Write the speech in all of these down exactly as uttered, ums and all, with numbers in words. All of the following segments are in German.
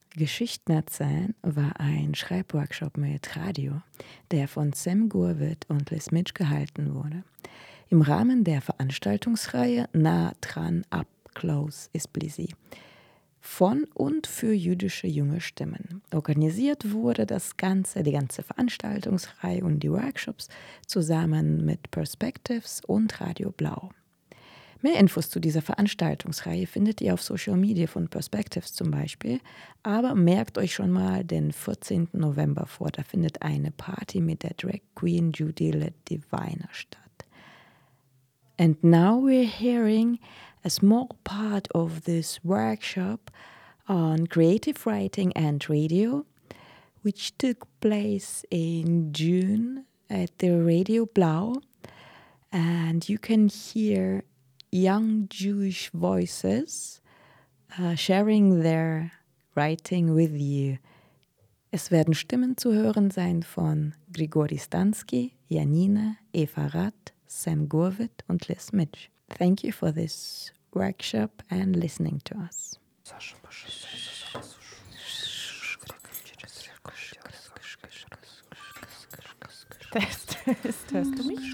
Geschichten erzählen war ein Schreibworkshop mit Radio, der von Sam Gurwitt und Liz Mitch gehalten wurde. Im Rahmen der Veranstaltungsreihe Nah dran, up close ist Blizzy von und für jüdische junge Stimmen. Organisiert wurde das Ganze, die ganze Veranstaltungsreihe und die Workshops zusammen mit Perspectives und Radio Blau. Mehr Infos zu dieser Veranstaltungsreihe findet ihr auf Social Media von Perspectives zum Beispiel, aber merkt euch schon mal den vierzehnten November vor, da findet eine Party mit der Drag Queen Judy Le Diviner statt. And now we're hearing a small part of this workshop on creative writing and radio, which took place in June at the Radio Blau, and you can hear young Jewish voices uh, sharing their writing with you. Es werden Stimmen zu hören sein von Grigori Stansky, Janina, Eva Rath, Sam Gurwitt und Liz Mitch. Thank you for this workshop and listening to us. Test, Test, hörst du mich?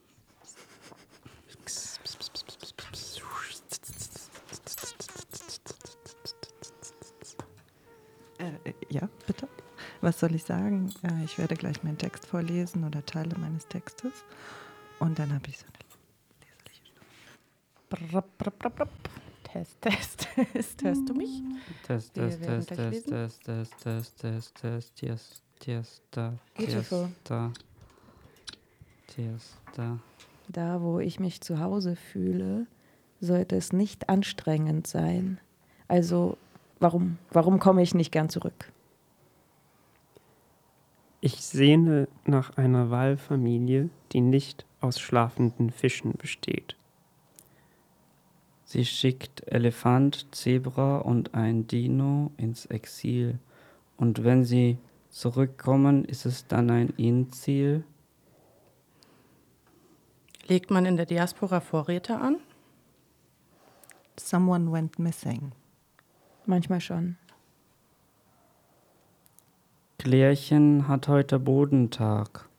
Äh, ja, bitte. Was soll ich sagen? Äh, ich werde gleich meinen Text vorlesen oder Teile meines Textes. Und dann habe ich so eine leserliche Stimme. Brr, brr, brr, brr. Test, Test, Test. Hörst du mich? Test, Wir Test, werden Test, gleich Test, lesen. Test, Test, Test, Test, Test, yes, yes, da, Beautiful. yes, da, yes, da. Da, wo ich mich zu Hause fühle, sollte es nicht anstrengend sein. Also, warum, warum komme ich nicht gern zurück? Ich sehne nach einer Walfamilie, die nicht aus schlafenden Fischen besteht. Sie schickt Elefant, Zebra und ein Dino ins Exil. Und wenn sie zurückkommen, ist es dann ein Endziel? Legt man in der Diaspora Vorräte an? Someone went missing. Manchmal schon. Klärchen hat heute Bodentag.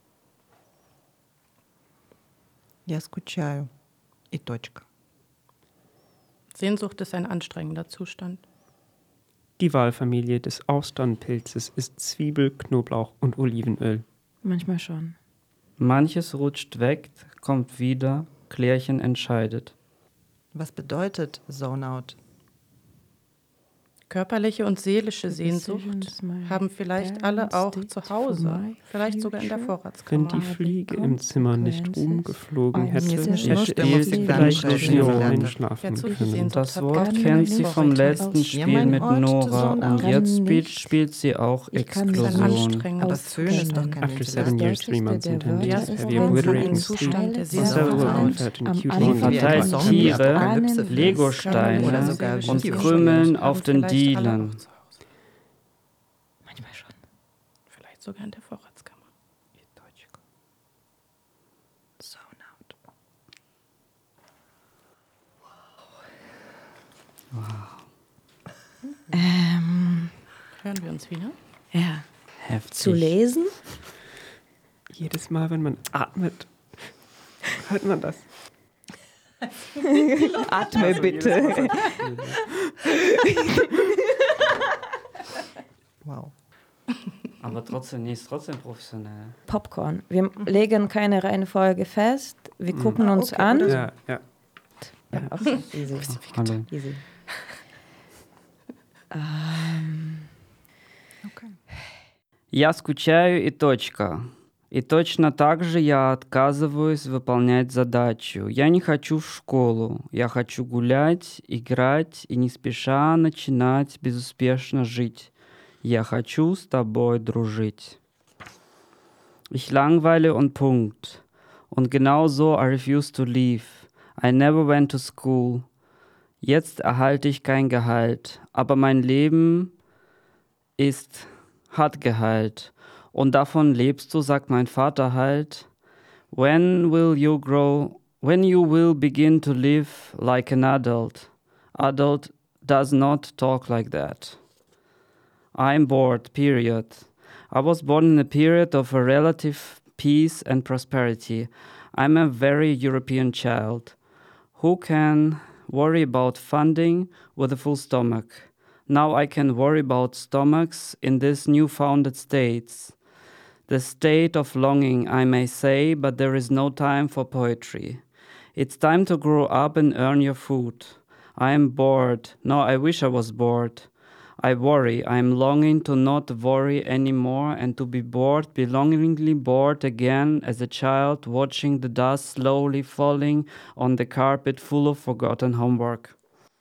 Я скучаю. И точка. Sehnsucht ist ein anstrengender Zustand. Die Walfamilie des Austernpilzes ist Zwiebel, Knoblauch und Olivenöl. Manchmal schon. Manches rutscht weg, kommt wieder, Klärchen entscheidet. Was bedeutet Zone Out? Körperliche und seelische Sehnsucht haben vielleicht alle auch zu Hause, vielleicht sogar in der Wenn Vorratskammer. die Fliege im Zimmer nicht rumgeflogen hätte, Jetzt hätte musst du mal Ilse wieder vielleicht schreiben schneller lernen. einschlafen Ja, können. Das Wort kennt sie vom letzten Spiel mit Nora und jetzt spielt, spielt sie auch Explosion. Aber Föhn ist doch kein After seven years, three months and ten days, heavy ein obliterating sleep, Zustand der several Sehnsucht. unfed and cute Am Sie long verteilt Zombie- Tiere, Apokalypse- Oder Legosteine sogar und Videospiele. Krümeln auf den Vielleicht alle Dealern. auch zu Hause. Manchmal schon. Vielleicht sogar in der Vorratskammer. Zone Out. Ähm, Hören wir uns wieder? ja. Heftig. Zu lesen? jedes Mal, wenn man atmet, hört man das. Atme bitte. Wow. Aber trotzdem, nee, ist trotzdem professionell. Popcorn. Wir legen keine Reihenfolge fest. Wir gucken Ah, uns okay, an. oder so. Ja, ja. Ja, okay. Easy. Hallo. Easy. ähm, Okay. Я скучаю и точка. И точно так же я отказываюсь выполнять задачу. Я не хочу в школу. Я хочу гулять, играть и не спеша начинать безуспешно жить. Я хочу с тобой дружить. Ich langweile und Punkt. Und genau so I refuse to leave. I never went to school. Jetzt erhalte ich kein Gehalt. Aber mein Leben ist, hat Gehalt. Und davon lebst du, sagt mein Vater halt. When will you grow, when you will begin to live like an adult? Adult does not talk like that. I'm bored, period. I was born in a period of a relative peace and prosperity. I'm a very European child who can worry about funding with a full stomach. Now I can worry about stomachs in this newfounded state. The state of longing, I may say, but there is no time for poetry. It's time to grow up and earn your food. I am bored. No, I wish I was bored. I worry. I am longing to not worry anymore and to be bored, belongingly bored again as a child, watching the dust slowly falling on the carpet full of forgotten homework.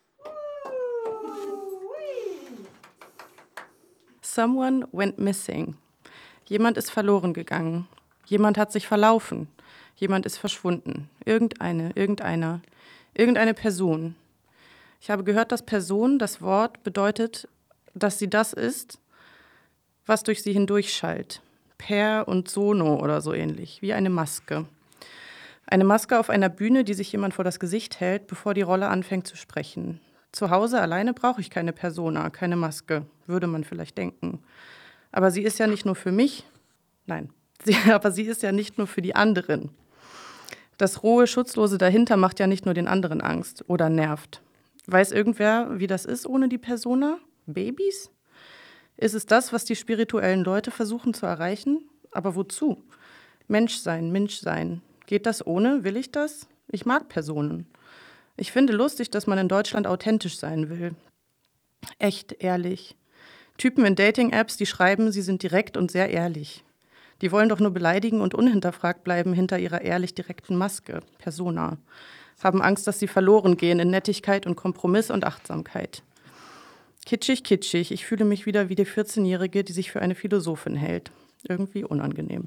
Someone went missing. Jemand ist verloren gegangen. Jemand hat sich verlaufen. Jemand ist verschwunden. Irgendeine, irgendeiner, irgendeine Person. Ich habe gehört, dass Person, das Wort, bedeutet, dass sie das ist, was durch sie hindurchschallt. Per und sono oder so ähnlich, wie eine Maske. Eine Maske auf einer Bühne, die sich jemand vor das Gesicht hält, bevor die Rolle anfängt zu sprechen. Zu Hause alleine brauche ich keine Persona, keine Maske, würde man vielleicht denken. Aber sie ist ja nicht nur für mich, nein, sie, aber sie ist ja nicht nur für die anderen. Das rohe, schutzlose dahinter macht ja nicht nur den anderen Angst oder nervt. Weiß irgendwer, wie das ist ohne die Persona? Babys? Ist es das, was die spirituellen Leute versuchen zu erreichen? Aber wozu? Mensch sein, Mensch sein. Geht das ohne? Will ich das? Ich mag Personen. Ich finde lustig, dass man in Deutschland authentisch sein will. Echt, ehrlich. Typen in Dating-Apps, die schreiben, sie sind direkt und sehr ehrlich. Die wollen doch nur beleidigen und unhinterfragt bleiben hinter ihrer ehrlich direkten Maske, Persona. Haben Angst, dass sie verloren gehen in Nettigkeit und Kompromiss und Achtsamkeit. Kitschig, kitschig. Ich fühle mich wieder wie die vierzehnjährige, die sich für eine Philosophin hält. Irgendwie unangenehm.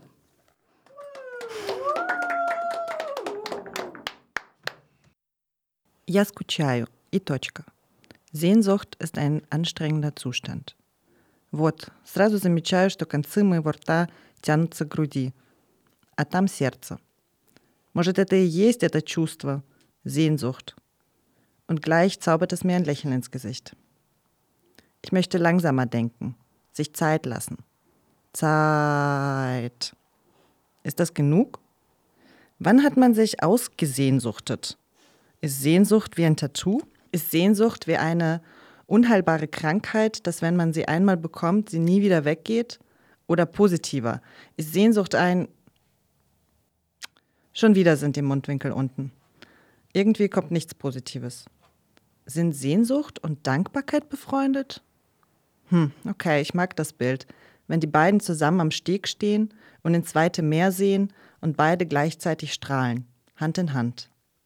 Я скучаю. И точка. Sehnsucht ist ein anstrengender Zustand. Вот, сразу замечаю, что концы моего рта тянутся к груди, а там сердце. Может, это и есть это чувство, Sehnsucht. Und gleich zaubert es mir ein Lächeln ins Gesicht. Ich möchte langsamer denken, sich Zeit lassen. Zeit. Ist das genug? Wann hat man sich ausgesehnsuchtet? Ist Sehnsucht wie ein Tattoo? Ist Sehnsucht wie eine unheilbare Krankheit, dass wenn man sie einmal bekommt, sie nie wieder weggeht? Oder positiver? Ist Sehnsucht ein... Schon wieder sind die Mundwinkel unten. Irgendwie kommt nichts Positives. Sind Sehnsucht und Dankbarkeit befreundet? Hm, okay, ich mag das Bild. Wenn die beiden zusammen am Steg stehen und ins weite Meer sehen und beide gleichzeitig strahlen, Hand in Hand.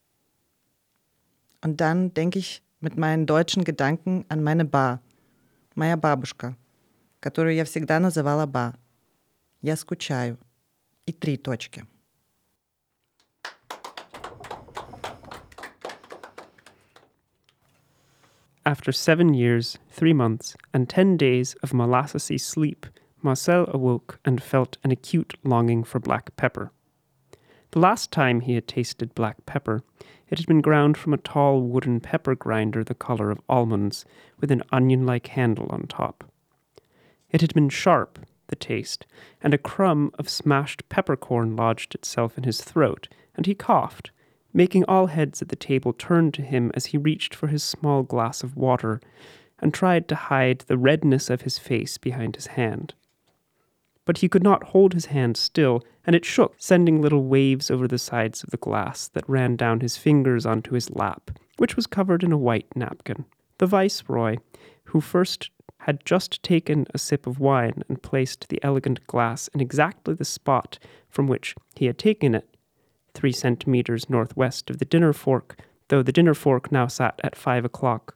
Und dann denke ich mit meinen deutschen Gedanken an meine Ба, моя бабушка, которую я всегда называла Ба. Я скучаю. И три точки. After seven years, three months, and ten days of molassesy sleep, Marcel awoke and felt an acute longing for black pepper. The last time he had tasted black pepper, it had been ground from a tall wooden pepper grinder the color of almonds, with an onion-like handle on top. It had been sharp, the taste, and a crumb of smashed peppercorn lodged itself in his throat, and he coughed, making all heads at the table turn to him as he reached for his small glass of water and tried to hide the redness of his face behind his hand. But he could not hold his hand still, and it shook, sending little waves over the sides of the glass that ran down his fingers onto his lap, which was covered in a white napkin. The viceroy, who first had just taken a sip of wine and placed the elegant glass in exactly the spot from which he had taken it, three centimeters northwest of the dinner fork, though the dinner fork now sat at five o'clock.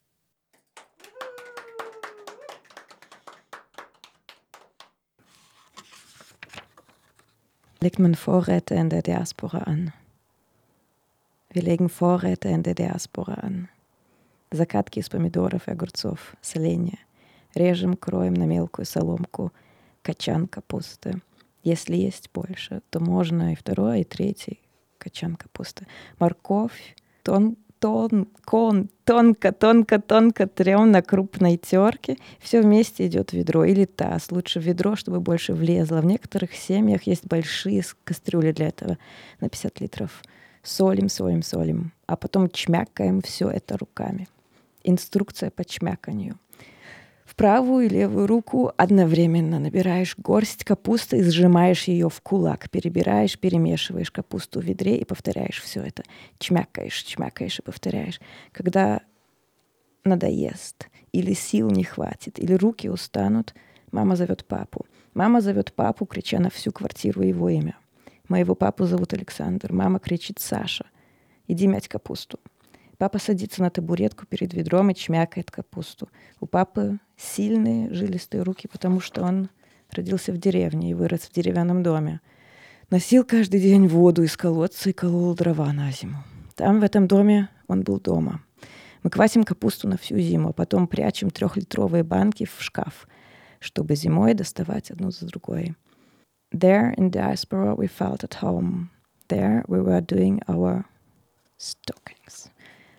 Legt man Vorräte in der Diaspora an. Wir legen Vorräte in der Diaspora an. Закатки из помидоров и огурцов, соленья. Режем, кроем на мелкую соломку, качан капусты. Если есть больше, то можно и второй, и третий качан капусты. Морковь тон, тон, кон, тонко, тонко, тонко трем на крупной терке. Все вместе идет в ведро или таз. Лучше в ведро, чтобы больше влезло. В некоторых семьях есть большие кастрюли для этого на пятьдесят литров. Солим, солим, солим. А потом чмякаем все это руками. Инструкция по чмяканью. В правую и левую руку одновременно набираешь горсть капусты и сжимаешь ее в кулак. Перебираешь, перемешиваешь капусту в ведре и повторяешь все это. Чмякаешь, чмякаешь и повторяешь. Когда надоест, или сил не хватит, или руки устанут, мама зовет папу. Мама зовет папу, крича на всю квартиру его имя. Моего папу зовут Александр. Мама кричит: Саша, иди мять капусту. Папа садится на табуретку перед ведром и чмякает капусту. У папы сильные жилистые руки, потому что он родился в деревне и вырос в деревянном доме. Носил каждый день воду из колодца и колол дрова на зиму. Там, в этом доме, он был дома. Мы квасим капусту на всю зиму, а потом прячем трехлитровые банки в шкаф, чтобы зимой доставать одну за другой. There in diaspora we felt at home. There we were doing our stockings.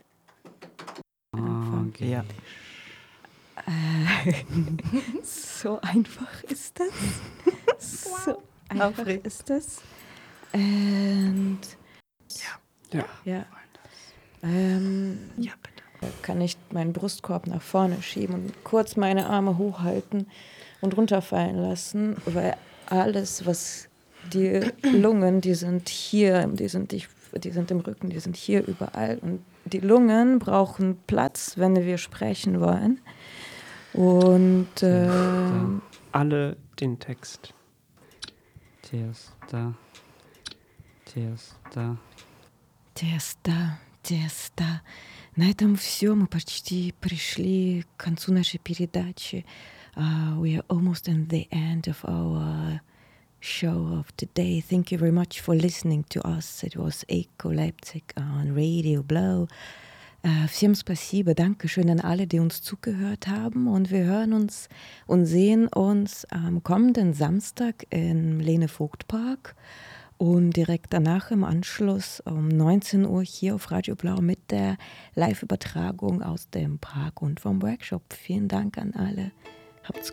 Okay. Ja. Äh, so einfach ist das. So einfach Aufregend. ist das. Und Ja. ja. Ähm, Ja, bitte. kann ich meinen Brustkorb nach vorne schieben und kurz meine Arme hochhalten und runterfallen lassen, weil alles, was die Lungen, die sind hier, die sind, die, die sind im Rücken, die sind hier überall und die Lungen brauchen Platz, wenn wir sprechen wollen. Und äh, Alle den Text. Тесто. Тесто. тесто, тесто. На этом все. Мы почти пришли к концу нашей передачи. Uh, we are almost in the end of our show of today. Thank you very much for listening to us. It was Echo Leipzig on Radio Blau. Uh, всем спасибо, danke schön an alle, die uns zugehört haben. Und wir hören uns und sehen uns am kommenden Samstag im Lene-Vogt-Park und direkt danach im Anschluss um neunzehn Uhr hier auf Radio Blau mit der Live-Übertragung aus dem Park und vom Workshop. Vielen Dank an alle. Habt's